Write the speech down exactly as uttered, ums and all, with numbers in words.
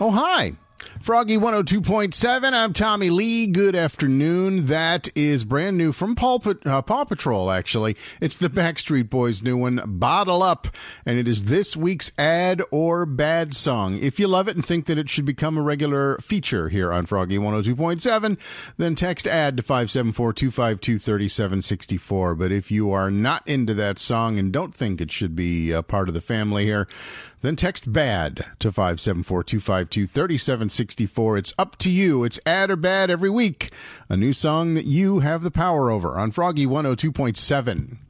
Oh, hi. Froggy one oh two point seven, I'm Tommy Lee. Good afternoon. That is brand new from Paw, uh, Paw Patrol, actually. It's the Backstreet Boys' new one, Bottle Up, and it is this week's Add or Bad song. If you love it and think that it should become a regular feature here on Froggy one oh two point seven, then text ADD to five seven four, two five two, three seven six four. But if you are not into that song and don't think it should be a part of the family here, then text BAD to five seven four, two five two, three seven six four. It's up to you. It's Add or Bad every week. A new song that you have the power over on Froggy one oh two point seven.